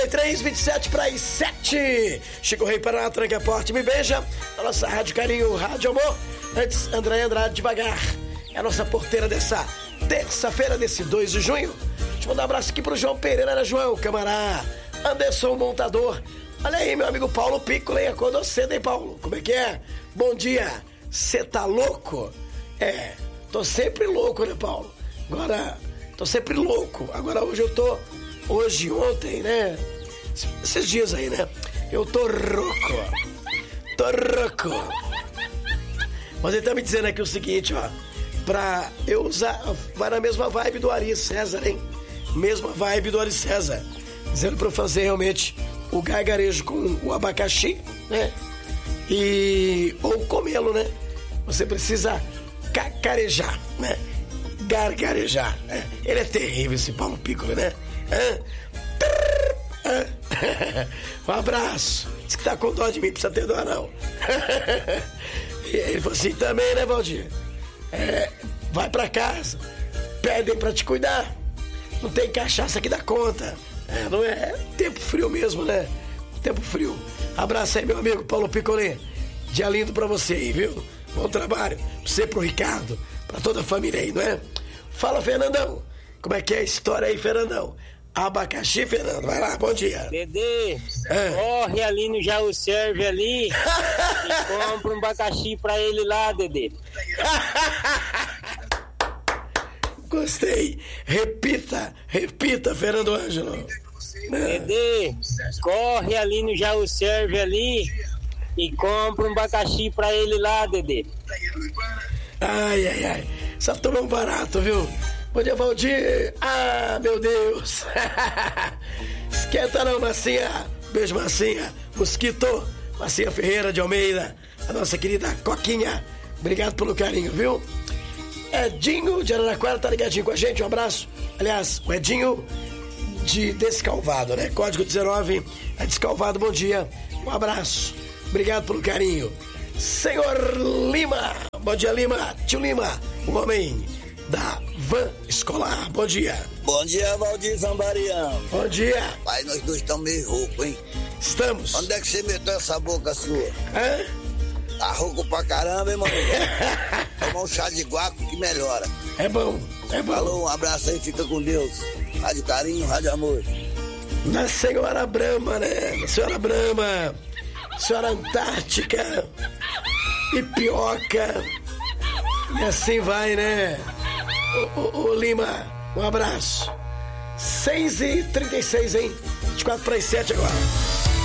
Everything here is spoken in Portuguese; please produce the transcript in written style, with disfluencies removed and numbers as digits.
3:27 para as 7. Chico Rei Paraná, tranca a porta e me beija. A nossa Rádio Carinho, Rádio Amor. Antes, André Andrade devagar. É a nossa porteira dessa terça-feira, desse 2 de junho. Deixa eu mandar um abraço aqui pro João Pereira, né, João? Camará. Anderson Montador. Olha aí, meu amigo Paulo Piccolo, hein? Acordou cedo, hein, Paulo? Como é que é? Bom dia. Cê tá louco? É, tô sempre louco, né, Paulo? Agora, tô sempre louco. Agora hoje eu tô... Hoje, ontem, né? Esses dias aí, né? Eu tô rouco. Tô rouco. Mas ele tá me dizendo aqui o seguinte, ó. Pra eu usar... Vai na mesma vibe do Ari César, hein? Mesma vibe do Ari César. Dizendo pra eu fazer realmente o gargarejo com o abacaxi, né? Ou comê-lo, né? Você precisa cacarejar, né? Gargarejar, né? Ele é terrível, esse Paulo Piccolo, né? Um abraço. Diz que tá com dó de mim, precisa ter dó não. E ele falou assim também, né, Valdir? Vai pra casa, pedem pra te cuidar. Não tem cachaça que dá conta. Não é tempo frio mesmo, né? Tempo frio. Abraço aí, meu amigo Paulo Piccolo. Dia lindo pra você aí, viu? Bom trabalho. Pra você, pro Ricardo, pra toda a família aí, não é? Fala, Fernandão. Como é que é a história aí, Fernandão? Abacaxi, Fernando, vai lá, bom dia. Dedê, corre ali no Jaú Serve ali e compra um abacaxi pra ele lá, Dedê. Gostei. Repita, Fernando Ângelo. Dedê, corre ali no Jaú Serve ali e compra um abacaxi pra ele lá, Dedê. Ai. Só tomou um barato, viu? Bom dia, Valdir. Ah, meu Deus. Esquenta não, Massinha. Beijo, Massinha. Mosquito. Massinha Ferreira de Almeida. A nossa querida Coquinha. Obrigado pelo carinho, viu? Edinho de Araraquara tá ligadinho com a gente. Um abraço. Aliás, o Edinho de Descalvado, né? Código 19 é Descalvado. Bom dia. Um abraço. Obrigado pelo carinho. Senhor Lima. Bom dia, Lima. Tio Lima. O homem da van escolar. Bom dia. Bom dia, Valdir Zambarião. Bom dia. Pai, nós dois estamos meio roucos, hein? Estamos. Onde é que você meteu essa boca sua? Tá rouco pra caramba, hein, mano? Tomar um chá de guaco que melhora. É bom. Falou, um abraço aí, fica com Deus. Rádio Carinho, Rádio Amor. Na Senhora Brahma, né? Na Senhora Brahma. Senhora Antártica. Ipioca. E assim vai, né? Ô Lima, um abraço. 6h36, hein? 24 para as 7 agora.